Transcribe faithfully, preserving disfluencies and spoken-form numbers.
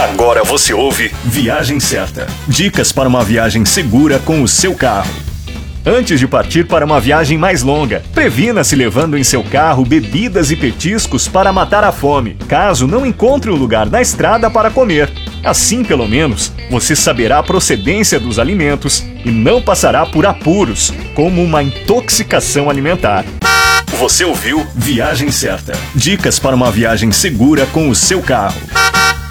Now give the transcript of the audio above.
Agora você ouve Viagem Certa. Dicas para uma viagem segura com o seu carro. Antes de partir para uma viagem mais longa, previna-se levando em seu carro bebidas e petiscos para matar a fome, caso não encontre um lugar na estrada para comer. Assim, pelo menos, você saberá a procedência dos alimentos e não passará por apuros, como uma intoxicação alimentar. Você ouviu Viagem Certa. Dicas para uma viagem segura com o seu carro.